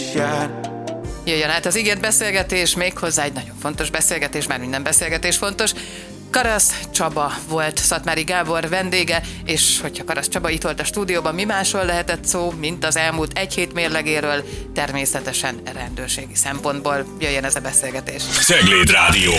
is jár. Jöjjön át az ígért beszélgetés, méghozzá egy nagyon fontos beszélgetés, már minden beszélgetés fontos. Karasz Csaba volt Szatmári Gábor vendége, és hogyha Karasz Csaba itt volt a stúdióban, mi másról lehetett szó, mint az elmúlt egy hét mérlegéről, természetesen rendőrségi szempontból. Jöjjön ez a beszélgetés. Cegléd Rádió.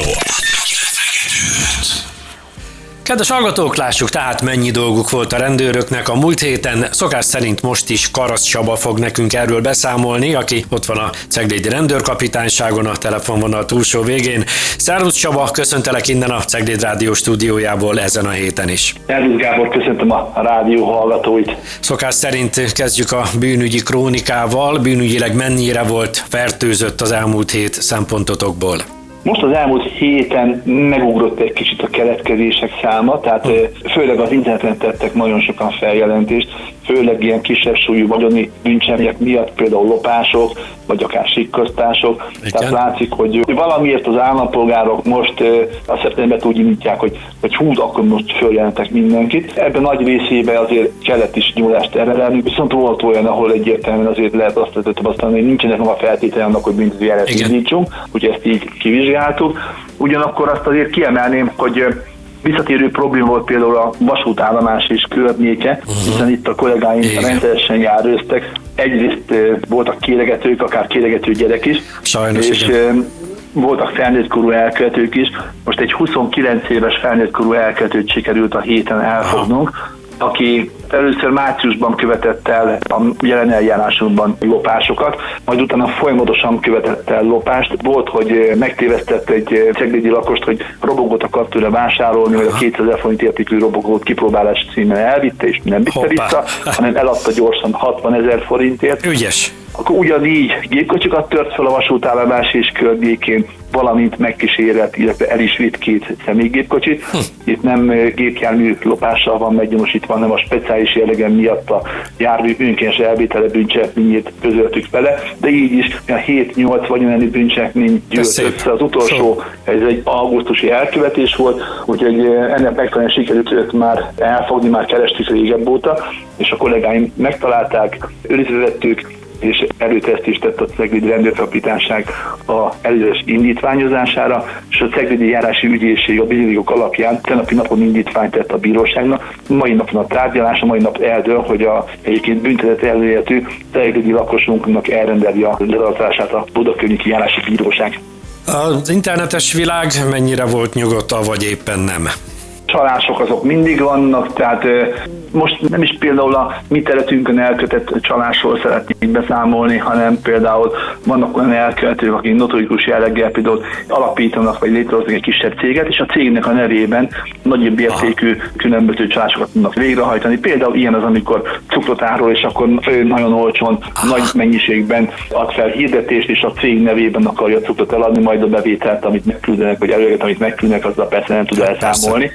Kedves hallgatók, lássuk tehát mennyi dolguk volt a rendőröknek a múlt héten. Szokás szerint most is Karasz Csaba fog nekünk erről beszámolni, aki ott van a Ceglédi Rendőrkapitányságon a telefonvonal túlsó végén. Szervusz Csaba, köszöntelek innen a Cegléd Rádió stúdiójából ezen a héten is. Szervusz Gábor, köszöntöm a rádió hallgatóit. Szokás szerint kezdjük a bűnügyi krónikával. Bűnügyileg mennyire volt fertőzött az elmúlt hét szempontotokból? Most az elmúlt héten megugrott egy kicsit a keletkezések száma, tehát főleg az interneten tettek nagyon sokan feljelentést, főleg ilyen kisebb súlyú vagyoni bűncselekmények miatt, például lopások, vagy akár sikkasztások. Tehát látszik, hogy valamiért az állampolgárok most a szeptemberben úgy indítják, hogy hú, akkor most följelentek mindenkit. Ebben nagy részében azért kellett is nyúlást eredelni, viszont volt olyan, ahol egyértelműen azért lehet azt tapasztalni, hogy nincsenek a feltétele annak, hogy büntetőeljárást indítsunk, hogy ezt így kivizsgáltuk. Ugyanakkor azt azért kiemelném, hogy visszatérő probléma volt például a vasútállomás és környéke, hiszen itt a kollégáim rendszeresen járőztek. Egyrészt voltak kéregetők, akár kéregető gyerek is, sajnos, és voltak felnőttkorú elkövetők is. Most egy 29 éves felnőttkorú elkövetőt sikerült a héten elfognunk, aki először márciusban követett el a jelen eljárásunkban lopásokat, majd utána folyamatosan követett el lopást. Volt, hogy megtévesztett egy ceglédi lakost, hogy robogót akart tőle vásárolni, vagy a 200 000 forint értékű robogót kipróbálás címen elvitte, és nem vitte vissza, hanem eladta gyorsan 60 000 forintért. Ügyes. Akkor ugyanígy gépkocsikat tört fel a vasútállomás és környékén, valamint megkísérelt, illetve el is vitt 2 személygépkocsit. Itt nem gépjármű lopással van meggyanúsítva, hanem a speciális jellegen miatt a jármű önkéntes elvétele bűncselekményét közöltük vele, de így is a 7-8 vagyonelmi bűncselekmény gyűlt össze. Az utolsó, ez egy augusztusi elkövetés volt, úgyhogy ennek megfelelően sikerült őt már elfogni, már kerestük régebb óta, és a kollégáim megtalálták, őrizetvettük, és erőtesztést tett a Ceglédi Rendőrkapitányság a előzetes indítványozására, és a Ceglédi Járási Ügyészség a bizonyítékok alapján tegnapi napon indítványt tett a bíróságnak. Mai napon a tárgyalás, a mai nap eldől, hogy egyébként büntetett elérhető ceglédi lakosunknak elrendeli a letartását a Budakörnyéki Járási Bíróság. Az internetes világ mennyire volt nyugodt, vagy éppen nem? Csalások azok mindig vannak, tehát most nem is például a mi területünkön elkövetett csalásról szeretnék beszámolni, hanem például vannak olyan elkövetők, akik notorikus jelleggel például alapítanak vagy létrehoznak egy kisebb céget, és a cégnek a nevében nagyobb értékű különböző csalásokat tudnak végrehajtani. Például ilyen az, amikor cukrot árul, és akkor nagyon olcsón, nagy mennyiségben ad fel hirdetést, és a cég nevében akarja a cukrot eladni, majd a bevételt, amit megküldenek, vagy előget, amit megküldenek, azzal persze nem tud elszámolni.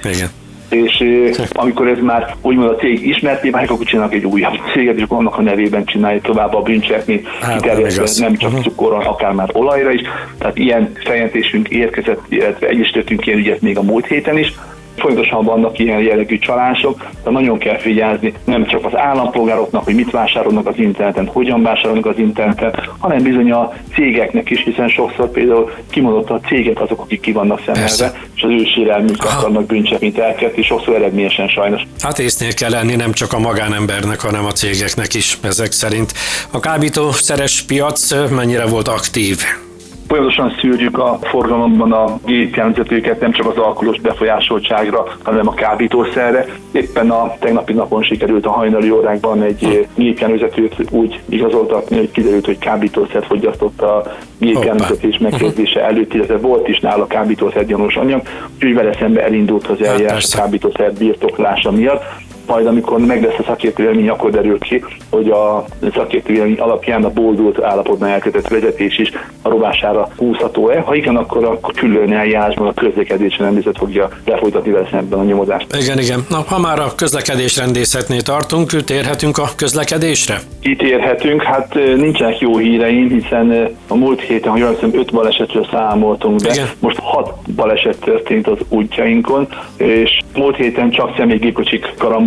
És amikor ez már úgymond a cég ismerté válik, akkor csinálnak egy újabb céget, és akkor annak a nevében csinálja tovább a bűncselekményt, kiterjesztve nem csak cukorra, akár már olajra is. Tehát ilyen feljelentésünk érkezett, illetve egyesítettünk ilyen ügyet még a múlt héten is. Folyamatosan vannak ilyen jellegű csalások, de nagyon kell figyelni nem csak az állampolgároknak, hogy mit vásárolnak az interneten, hogyan vásárolnak az interneten, hanem bizony a cégeknek is, hiszen sokszor például kimondott a cégek azok, akik ki vannak szemelve, és az ő sérelmük akarnak bűncselekményt elkövetni, sokszor eredményesen sajnos. Hát észnél kell lenni nem csak a magánembernek, hanem a cégeknek is ezek szerint. A kábítószeres piac mennyire volt aktív? Folyamatosan szűrjük a forgalomban a gépjárművezetőket, nem csak az alkoholos befolyásoltságra, hanem a kábítószerre. Éppen a tegnapi napon sikerült a hajnali órákban egy gépjárművezetőt úgy igazoltatni, hogy kiderült, hogy kábítószert fogyasztott a gépjárművezetés megkezdése előtt, illetve volt is nála kábítószer gyanús anyag, úgyhogy vele szembe elindult az eljárás a kábítószer birtoklása miatt. Majd amikor meg lesz a szakértővélemény, akkor derül ki, hogy a szakértővélemény alapján a boldult állapotban elkövetett vezetés is a rovására húzható-e. Ha igen, akkor külön eljárásban a közlekedési rendészet fogja lefolytatni vele szemben a nyomozást. Igen. Na, ha már a közlekedésrendészetnél tartunk, térhetünk a közlekedésre? Kitérhetünk, hát nincsenek jó híreim, hiszen a múlt héten, ha jól hiszem, 5 balesetről számoltunk be. Igen. Most 6 baleset történt az útjainkon, és múlt héten csak személygépkocsik karambolódtak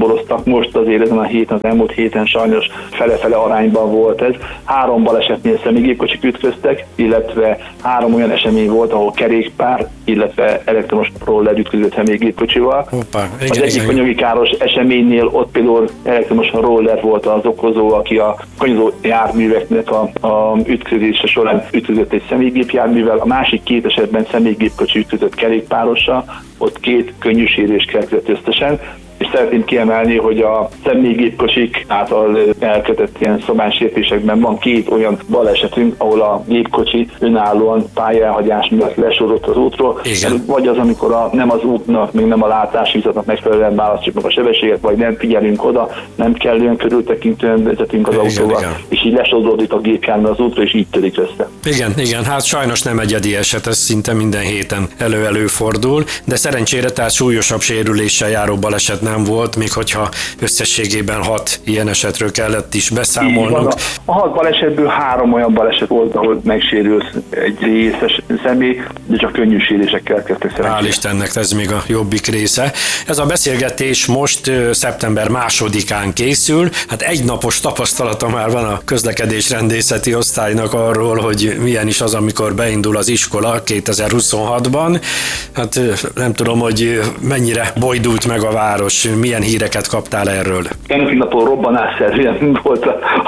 soroztak, most azért ezen a héten, az elmúlt héten sajnos fele-fele arányban volt ez. 3 balesetnél személygépkocsik ütköztek, illetve 3 olyan esemény volt, ahol kerékpár, illetve elektromos roller ütközött személygépkocsival. Az egyik anyagi káros eseménynél ott például elektromos roller volt az okozó, aki a kanyaró járműveknek a ütközése során ütközött egy személygépjárművel, a másik 2 esetben személygépkocsi ütközött kerékpárossal, ott 2 könnyű sérülés keletkezett összesen, és szeretném kiemelni, hogy a személygépkocsik által elkövetett ilyen szabálysértésekben van 2 olyan balesetünk, ahol a gépkocsi önállóan pályaelhagyás miatt lesodott az útról. Igen. Vagy az, amikor nem az útnak, még nem a látásvízatnak megfelelően választjuk meg a sebességet, vagy nem figyelünk oda, nem kellően körültekintően vezetünk az autóval, és így lesodódik a gépjármű az útra, és így törik össze. Igen, hát sajnos nem egyedi eset, ez szinte minden héten előfordul, de szerencsére tehát súlyosabb sérüléssel járó baleset nem volt, még hogyha összességében 6 ilyen esetről kellett is beszámolnunk. A 6 balesetből 3 olyan baleset volt, ahol megsérült egy részes személy, de csak könnyű sérésekkel kezdtek szerencsére. Hál' Istennek, ez még a jobbik része. Ez a beszélgetés most szeptember 2-án készül. Hát egynapos tapasztalata már van a közlekedésrendészeti osztálynak arról, hogy milyen is az, amikor beindul az iskola 2026-ban. Hát nem tudom, hogy mennyire bojdult meg a város, milyen híreket kaptál erről? Ennek napon robbanásszerűen volt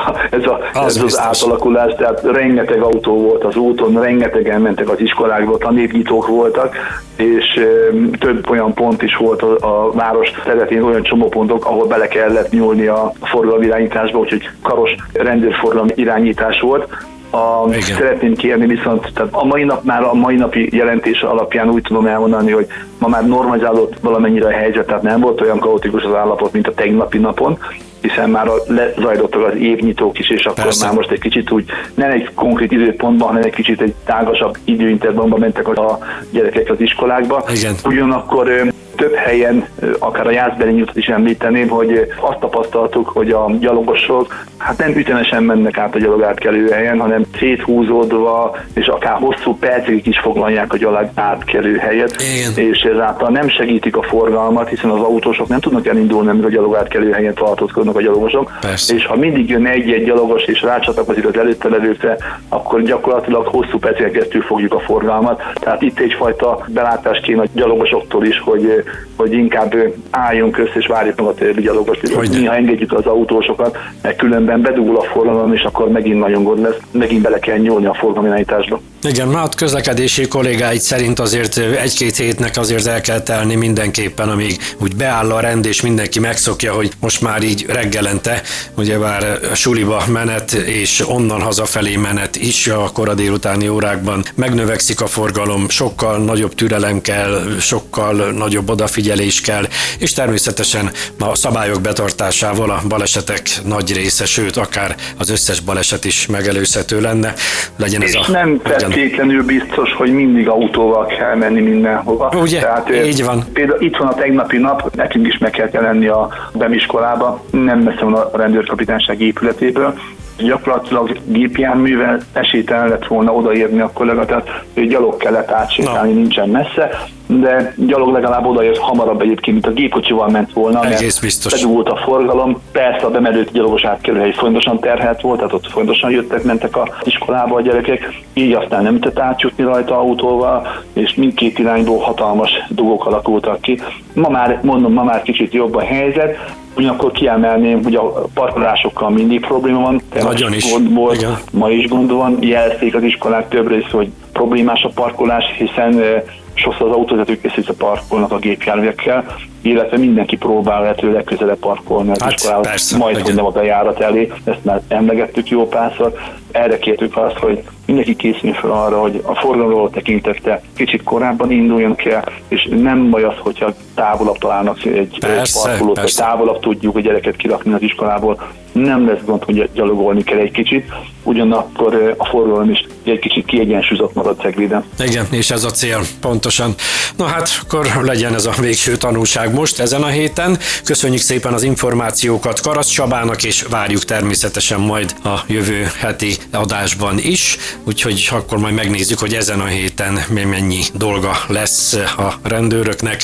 ez az átalakulás, tehát rengeteg autó volt az úton, rengetegen mentek az iskolákba, tanévnyitók voltak, és több olyan pont is volt a város területén, olyan csomópontok, ahol bele kellett nyúlni a forgalmi irányításba, úgyhogy karos rendőrforgalmi irányítás volt. Szeretném kérni viszont, tehát a mai napi jelentés alapján úgy tudom elmondani, hogy ma már normalizálódott valamennyire a helyzet, tehát nem volt olyan kaotikus az állapot, mint a tegnapi napon, hiszen már lezajlottak az évnyitók is, és akkor már most egy kicsit úgy, nem egy konkrét időpontban, hanem egy kicsit egy tágasabb időintervallumban mentek a gyerekek az iskolákba. Igen. Ugyanakkor több helyen, akár a Jászberény utat is említeném, hogy azt tapasztaltuk, hogy a gyalogosok hát nem ütemesen mennek át a gyalogátkelőhelyen, hanem széthúzódva, és akár hosszú percig is foglalják a gyalogátkelőhelyet, és ezáltal nem segítik a forgalmat, hiszen az autósok nem tudnak elindulni, amíg a gyalogátkelőhelyen tartózkodnak a gyalogosok, és ha mindig jön egy-egy gyalogos és rácsatlakozik az előtte levőkre, akkor gyakorlatilag hosszú percig keresztül fogjuk a forgalmat. Tehát itt egyfajta belátás kéne a gyalogosoktól is, hogy inkább álljunk össze és várjuk meg a többi gyalogost. Néha engedjük az autósokat, mert különben bedugul a forgalom, és akkor megint nagyon gond lesz, megint bele kell nyúlni a forgalmirányításba. Igen, már a közlekedési kollégáid szerint azért 1-2 hétnek azért el kell telni mindenképpen, amíg úgy beáll a rend, és mindenki megszokja, hogy most már így reggelente, ugyebár suliba menet, és onnan hazafelé menet is a kora délutáni órákban megnövekszik a forgalom, sokkal nagyobb türelem kell, sokkal nagyobb odafigyelés kell, és természetesen a szabályok betartásával a balesetek nagy része, sőt, akár az összes baleset is megelőzhető lenne. Legyen ez nem feltétlenül biztos, hogy mindig autóval kell menni mindenhova. Ugye? Tehát, így van. Például itt van a tegnapi nap, nekünk is meg kell lenni a bemiskolába, nem messze van a rendőrkapitányság épületéből. Gyakorlatilag gépjárművel esélytelen lett volna odaérni a kollega, tehát ő gyalog kellett átsétálni, nincsen messze, de gyalog legalább odaért hamarabb egyébként, mint a gépkocsival ment volna, egész biztos. Bedugult a forgalom, persze a bemerült gyalogos átkelőhely fontosan terhelt volt, tehát ott fontosan mentek az iskolába a gyerekek, így aztán nem tudott átjutni rajta autóval, és mindkét irányból hatalmas dugók alakultak ki. Ma már kicsit jobb a helyzet, ugyanakkor kiemelném, hogy a parkolásokkal mindig probléma van. Nagyon is. Gond volt, ma is gond van, jelezték az iskolák több rész, hogy problémás a parkolás, hiszen sokszor az autóvezetők össze parkolnak a gépjárművekkel, illetve mindenki próbál lehetőleg legközelebb parkolni az iskolához, majd hogy nem a bejárat elé, ezt már emlegettük jó párszor. Erre kértük azt, hogy mindenki készüljön fel arra, hogy a forgalomról tekintette kicsit korábban induljon kell, és nem baj az, hogyha távolabb találnak egy parkolót, vagy távolabb tudjuk a gyereket kirakni az iskolából. Nem lesz gond, hogy gyalogolni kell egy kicsit, ugyanakkor a forgalom is egy kicsit kiegyensúlyozott marad Cegléden. Igen, és ez a cél, pontosan. Na hát, akkor legyen ez a végső tanulság most ezen a héten. Köszönjük szépen az információkat Karasz Csabának, és várjuk természetesen majd a jövő heti adásban is, úgyhogy akkor majd megnézzük, hogy ezen a héten mennyi dolga lesz a rendőröknek.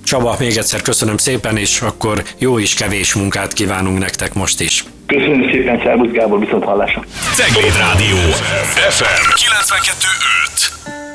Csaba, még egyszer köszönöm szépen, és akkor jó és kevés munkát kívánunk nektek most is. Köszönöm szépen, szervusz Gábor, viszont hallásra. Cegléd Rádió FM 92.5.